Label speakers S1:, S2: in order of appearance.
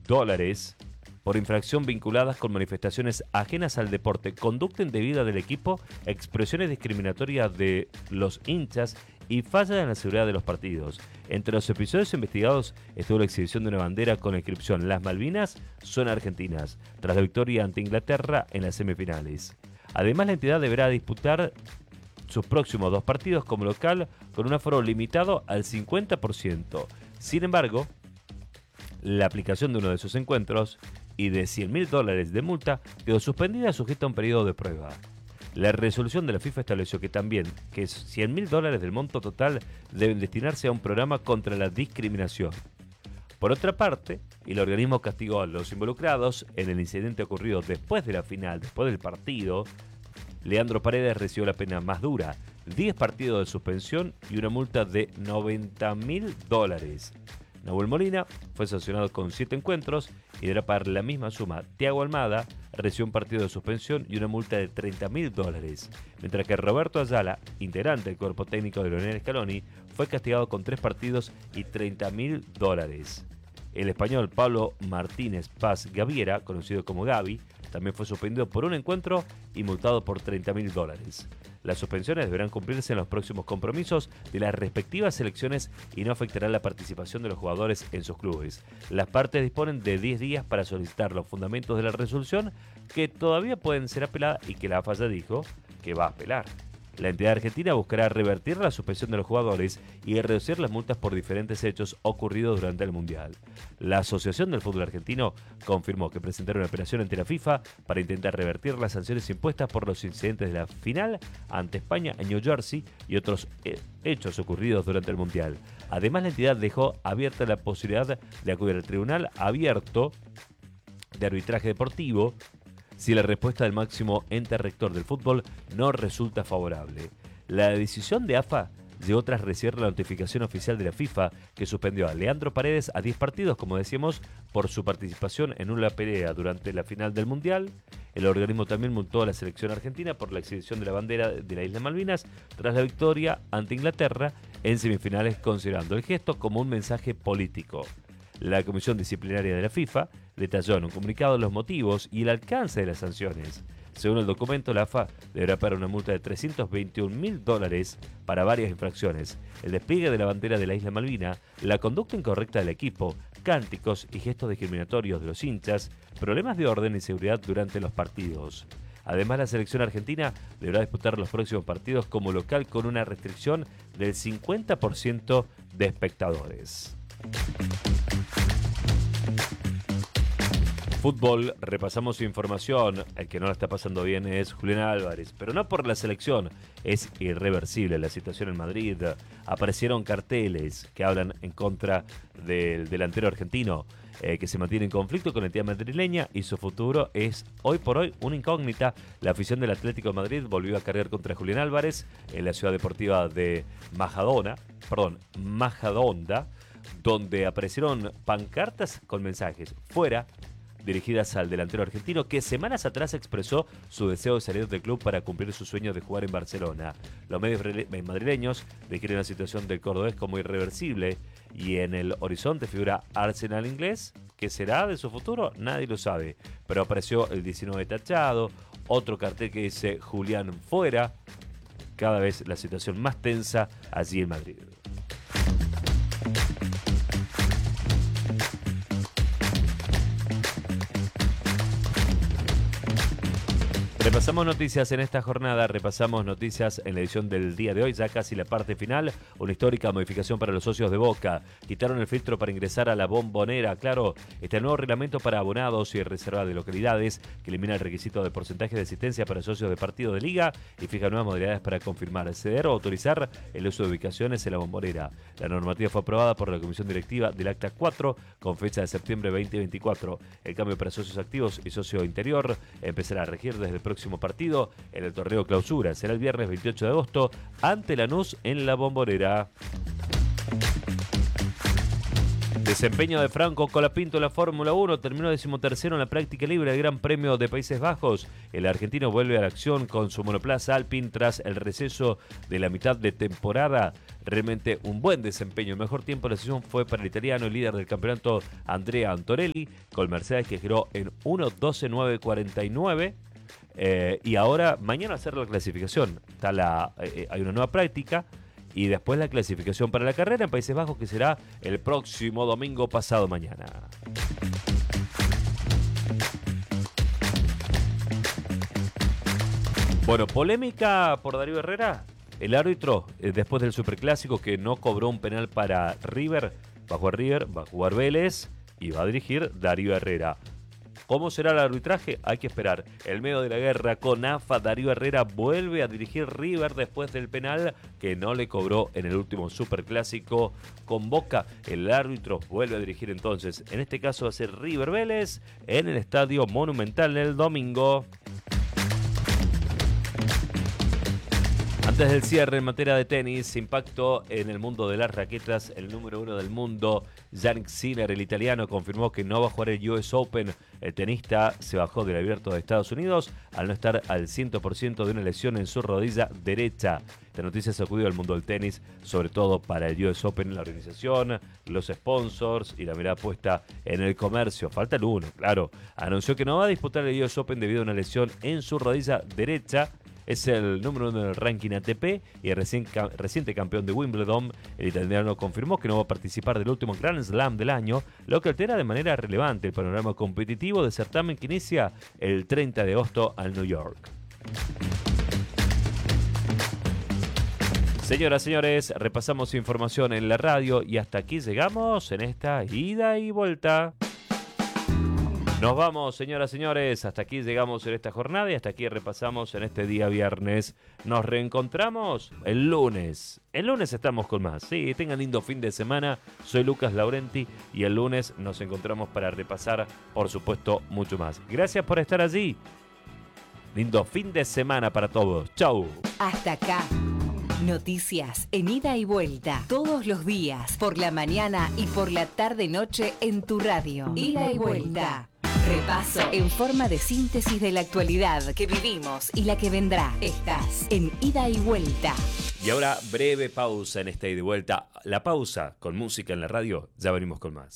S1: por infracción vinculadas con manifestaciones ajenas al deporte, conducta indebida del equipo, expresiones discriminatorias de los hinchas y falla en la seguridad de los partidos. Entre los episodios investigados estuvo la exhibición de una bandera con la inscripción "Las Malvinas son argentinas", tras la victoria ante Inglaterra en las semifinales. Además, la entidad deberá disputar sus próximos 2 partidos como local con un aforo limitado al 50%. Sin embargo, la aplicación de uno de sus encuentros y de $100.000 de multa quedó suspendida sujeta a un periodo de prueba. La resolución de la FIFA estableció que también que $100.000 del monto total deben destinarse a un programa contra la discriminación. Por otra parte, el organismo castigó a los involucrados en el incidente ocurrido después de la final, después del partido. Leandro Paredes recibió la pena más dura, 10 partidos de suspensión y una multa de $90.000. Nahuel Molina fue sancionado con 7 encuentros y deberá pagar la misma suma. Thiago Almada recibió un partido de suspensión y una multa de $30.000, mientras que Roberto Ayala, integrante del cuerpo técnico de Lionel Scaloni, fue castigado con 3 partidos y $30.000. El español Pablo Martínez Paz Gaviera, conocido como Gavi, también fue suspendido por un encuentro y multado por $30.000. Las suspensiones deberán cumplirse en los próximos compromisos de las respectivas selecciones y no afectarán la participación de los jugadores en sus clubes. Las partes disponen de 10 días para solicitar los fundamentos de la resolución, que todavía pueden ser apeladas y que la AFA ya dijo que va a apelar. La entidad argentina buscará revertir la suspensión de los jugadores y reducir las multas por diferentes hechos ocurridos durante el Mundial. La Asociación del Fútbol Argentino confirmó que presentará una operación ante la FIFA para intentar revertir las sanciones impuestas por los incidentes de la final ante España en New Jersey y otros hechos ocurridos durante el Mundial. Además, la entidad dejó abierta la posibilidad de acudir al Tribunal Abierto de Arbitraje Deportivo si la respuesta del máximo ente rector del fútbol no resulta favorable. La decisión de AFA llegó tras recibir la notificación oficial de la FIFA que suspendió a Leandro Paredes a 10 partidos, como decíamos, por su participación en una pelea durante la final del Mundial. El organismo también multó a la selección argentina por la exhibición de la bandera de la Isla Malvinas tras la victoria ante Inglaterra en semifinales, considerando el gesto como un mensaje político. La Comisión Disciplinaria de la FIFA detalló en un comunicado los motivos y el alcance de las sanciones. Según el documento, la AFA deberá pagar una multa de $321.000 para varias infracciones: el despliegue de la bandera de la Isla Malvina, la conducta incorrecta del equipo, cánticos y gestos discriminatorios de los hinchas, problemas de orden y seguridad durante los partidos. Además, la selección argentina deberá disputar los próximos partidos como local con una restricción del 50% de espectadores. Fútbol, repasamos su información. El que no la está pasando bien es Julián Álvarez, pero no por la selección. Es irreversible la situación en Madrid. Aparecieron carteles que hablan en contra del delantero argentino, que se mantiene en conflicto con la entidad madrileña y su futuro es hoy por hoy una incógnita. La afición del Atlético de Madrid volvió a cargar contra Julián Álvarez en la ciudad deportiva de Majadahonda, donde aparecieron pancartas con mensajes "fuera", dirigidas al delantero argentino, que semanas atrás expresó su deseo de salir del club para cumplir su sueño de jugar en Barcelona. Los medios madrileños describen la situación del cordobés como irreversible y en el horizonte figura Arsenal inglés. ¿Qué será de su futuro? Nadie lo sabe. Pero apareció el 19 tachado, otro cartel que dice "Julián fuera". Cada vez la situación más tensa allí en Madrid. Repasamos noticias en esta jornada, repasamos noticias en la edición del día de hoy, ya casi la parte final. Una histórica modificación para los socios de Boca. Quitaron el filtro para ingresar a la Bombonera. Claro, está el nuevo reglamento para abonados y reserva de localidades que elimina el requisito de porcentaje de asistencia para socios de partido de liga y fija nuevas modalidades para confirmar, ceder o autorizar el uso de ubicaciones en la Bombonera. La normativa fue aprobada por la Comisión Directiva del Acta 4 con fecha de septiembre 2024. El cambio para socios activos y socio interior empezará a regir desde el próximo partido en el torneo Clausura. Será el viernes 28 de agosto ante Lanús en la Bombonera. Desempeño de Franco Colapinto en la Fórmula 1, terminó 13º en la práctica libre del Gran Premio de Países Bajos. El argentino vuelve a la acción con su monoplaza Alpine tras el receso de la mitad de temporada. Realmente un buen desempeño. El mejor tiempo de la sesión fue para el italiano, el líder del campeonato Andrea Antonelli, con Mercedes que giró en 1.12.949. Y ahora, mañana hacer la clasificación. Hay una nueva práctica. Y después la clasificación para la carrera en Países Bajos, que será el próximo domingo pasado mañana. Bueno, polémica por Darío Herrera. El árbitro, después del Superclásico, que no cobró un penal para River, va a jugar River, va a jugar Vélez y va a dirigir Darío Herrera. ¿Cómo será el arbitraje? Hay que esperar. En medio de la guerra con AFA, Darío Herrera vuelve a dirigir River después del penal que no le cobró en el último Superclásico con Boca. El árbitro vuelve a dirigir entonces, en este caso va a ser River Vélez, en el Estadio Monumental el domingo. Antes del cierre en materia de tenis, impacto en el mundo de las raquetas. El número 1 del mundo, Jannik Sinner, el italiano, confirmó que no va a jugar el US Open. El tenista se bajó del Abierto de Estados Unidos al no estar al 100% de una lesión en su rodilla derecha. Esta noticia sacudió al mundo del tenis, sobre todo para el US Open, la organización, los sponsors y la mirada puesta en el comercio. Falta el uno, claro. Anunció que no va a disputar el US Open debido a una lesión en su rodilla derecha. Es el número 1 del ranking ATP y el reciente campeón de Wimbledon. El italiano confirmó que no va a participar del último Grand Slam del año, lo que altera de manera relevante el panorama competitivo del certamen que inicia el 30 de agosto en New York. Señoras, señores, repasamos información en la radio y hasta aquí llegamos en esta ida y vuelta. Nos vamos, señoras, señores, hasta aquí llegamos en esta jornada y hasta aquí repasamos en este día viernes. Nos reencontramos el lunes. El lunes estamos con más. Sí, tengan lindo fin de semana. Soy Lucas Laurenti y el lunes nos encontramos para repasar, por supuesto, mucho más. Gracias por estar allí. Lindo fin de semana para todos. Chau.
S2: Hasta acá. Noticias en ida y vuelta. Todos los días, por la mañana y por la tarde-noche en tu radio. Ida y vuelta. Repaso en forma de síntesis de la actualidad que vivimos y la que vendrá. Estás en Ida y Vuelta.
S1: Y ahora breve pausa en esta ida y vuelta. La pausa con música en la radio. Ya venimos con más.